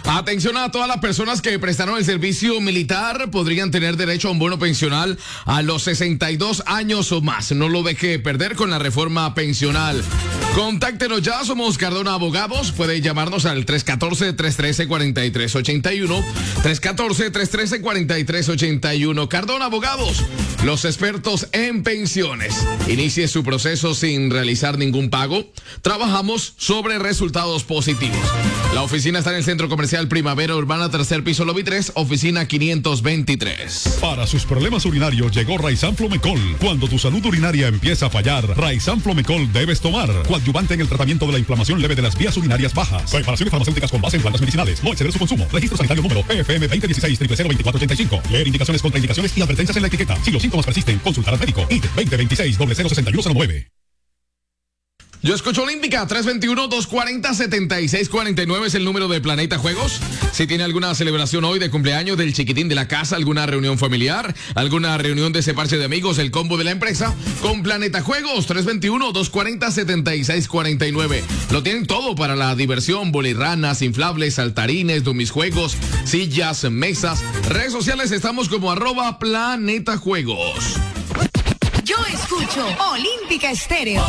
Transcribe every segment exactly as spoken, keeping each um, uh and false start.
Atención a todas las personas que prestaron el servicio militar, podrían tener derecho a un bono pensional a los sesenta y dos años o más. No lo deje perder con la reforma pensional. Contáctenos ya, somos Cardona Abogados. Puede llamarnos al tres uno cuatro, tres uno tres, cuatro tres ocho uno. tres uno cuatro, tres uno tres, cuatro tres ocho uno. Cardona Abogados, los expertos en pensiones. Inicie su proceso sin realizar ningún pago. Trabajamos sobre resultados positivos. La oficina está en el Centro Comercial Primavera Urbana, tercer piso, lobby tres, oficina quinientos veintitrés. Para sus problemas urinarios llegó Raizan Flomecol. Cuando tu salud urinaria empieza a fallar, Raizan Flomecol debes tomar. Coadyuvante en el tratamiento de la inflamación leve de las vías urinarias bajas. Preparaciones farmacéuticas con base en plantas medicinales. No exceder su consumo. Registro sanitario número P F M veinte dieciséis cero cero veinticuatro ochenta y cinco. Leer indicaciones, contraindicaciones y advertencias en la etiqueta. Si los síntomas persisten, consultar al médico. I D veinte veintiséis cero cero sesenta y uno cero nueve. Yo escucho Olímpica, tres dos uno, dos cuatro cero, siete seis cuatro nueve es el número de Planeta Juegos. Si tiene alguna celebración hoy de cumpleaños del chiquitín de la casa, alguna reunión familiar, alguna reunión de ese parche de amigos, el combo de la empresa, con Planeta Juegos, tres dos uno, dos cuatro cero, siete seis cuatro nueve. Lo tienen todo para la diversión, bolirranas, inflables, saltarines, juegos, sillas, mesas. Redes sociales estamos como arroba Planeta Juegos. Yo escucho Olímpica Estéreo.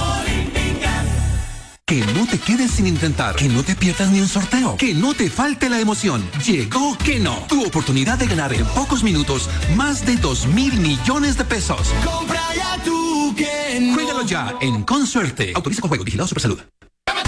Que no te quedes sin intentar, que no te pierdas ni un sorteo, que no te falte la emoción. Llegó Keno, tu oportunidad de ganar en pocos minutos más de dos mil millones de pesos. Compra ya tu Keno. Juégalo ya en Consuerte. Autoriza con juego, vigilado Supersalud.